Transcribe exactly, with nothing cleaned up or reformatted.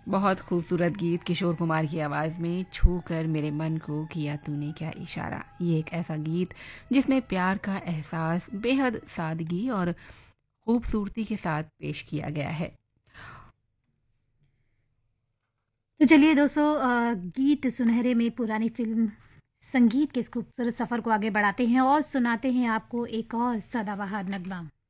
बहुत खूबसूरत गीत किशोर कुमार की आवाज़ में छू कर मेरे मन को किया तूने क्या इशारा। ये एक ऐसा गीत जिसमें प्यार का एहसास बेहद सादगी और खूबसूरती के साथ पेश किया गया है। तो चलिए दोस्तों, अ, गीत सुनहरे में पुरानी फ़िल्म संगीत के इस खूबसूरत सफ़र को आगे बढ़ाते हैं और सुनाते हैं आपको एक और सदाबहार नगमा।